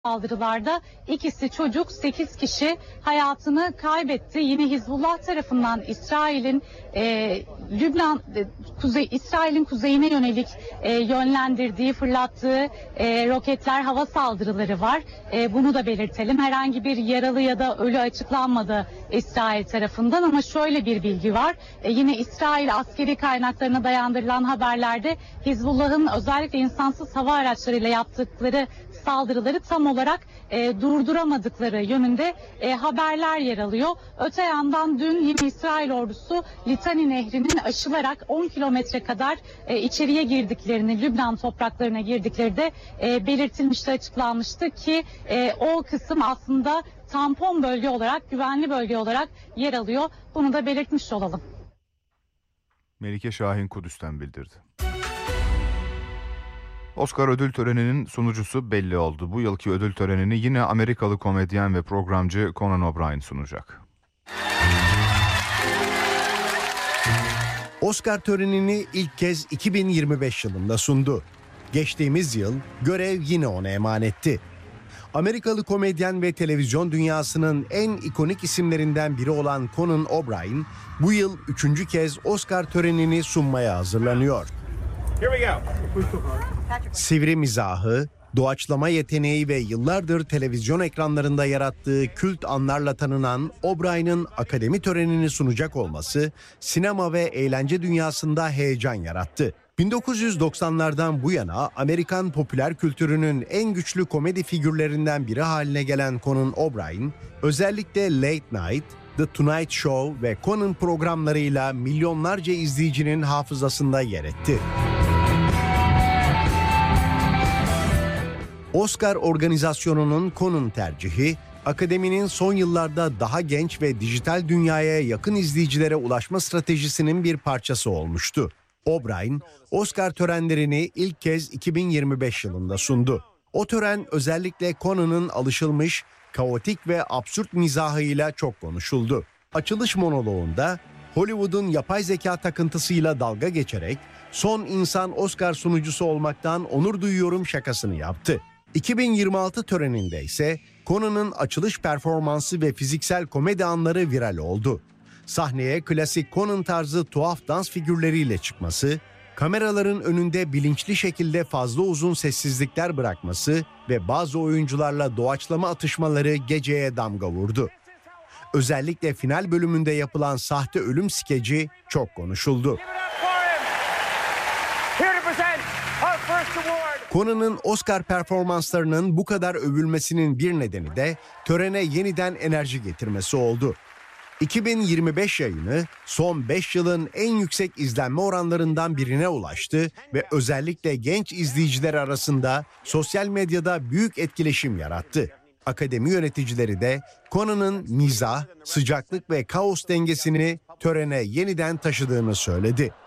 saldırılarda ikisi çocuk, 8 kişi hayatını kaybetti. Yine Hizbullah tarafından İsrail'in İsrail'in kuzeyine yönelik yönlendirdiği, fırlattığı roketler, hava saldırıları var. Bunu da belirtelim. Herhangi bir yaralı ya da ölü açıklanmadı İsrail tarafından, ama şöyle bir bilgi var. Yine İsrail askeri kaynaklarına dayandırılan haberlerde Hizbullah'ın özellikle insansız hava araçlarıyla yaptıkları saldırıları tam olarak durduramadıkları yönünde haberler yer alıyor. Öte yandan dün yine İsrail ordusu Litani Nehri'nin aşılarak 10 kilometre kadar içeriye girdiklerini, Lübnan topraklarına girdikleri de belirtilmişti, açıklanmıştı ki o kısım aslında tampon bölge olarak, güvenli bölge olarak yer alıyor. Bunu da belirtmiş olalım. Melike Şahin Kudüs'ten bildirdi. Oscar ödül töreninin sunucusu belli oldu. Bu yılki ödül törenini yine Amerikalı komedyen ve programcı Conan O'Brien sunacak. Oscar törenini ilk kez 2025 yılında sundu. Geçtiğimiz yıl görev yine ona emanetti. Amerikalı komedyen ve televizyon dünyasının en ikonik isimlerinden biri olan Conan O'Brien bu yıl 3. kez Oscar törenini sunmaya hazırlanıyor. Sivri mizahı, doğaçlama yeteneği ve yıllardır televizyon ekranlarında yarattığı kült anlarla tanınan O'Brien'in akademi törenini sunacak olması sinema ve eğlence dünyasında heyecan yarattı. 1990'lardan bu yana Amerikan popüler kültürünün en güçlü komedi figürlerinden biri haline gelen Conan O'Brien, özellikle Late Night, The Tonight Show ve Conan programlarıyla milyonlarca izleyicinin hafızasında yer etti. Oscar organizasyonunun Conan tercihi, akademinin son yıllarda daha genç ve dijital dünyaya yakın izleyicilere ulaşma stratejisinin bir parçası olmuştu. O'Brien, Oscar törenlerini ilk kez 2025 yılında sundu. O tören özellikle Conan'ın alışılmış, kaotik ve absürt mizahıyla çok konuşuldu. Açılış monoloğunda Hollywood'un yapay zeka takıntısıyla dalga geçerek son insan Oscar sunucusu olmaktan onur duyuyorum şakasını yaptı. 2026 töreninde ise Conan'ın açılış performansı ve fiziksel komedi anları viral oldu. Sahneye klasik Conan tarzı tuhaf dans figürleriyle çıkması, kameraların önünde bilinçli şekilde fazla uzun sessizlikler bırakması ve bazı oyuncularla doğaçlama atışmaları geceye damga vurdu. Özellikle final bölümünde yapılan sahte ölüm skeci çok konuşuldu. Conan'ın Oscar performanslarının bu kadar övülmesinin bir nedeni de törene yeniden enerji getirmesi oldu. 2025 yayını son 5 yılın en yüksek izlenme oranlarından birine ulaştı ve özellikle genç izleyiciler arasında sosyal medyada büyük etkileşim yarattı. Akademi yöneticileri de Conan'ın mizah, sıcaklık ve kaos dengesini törene yeniden taşıdığını söyledi.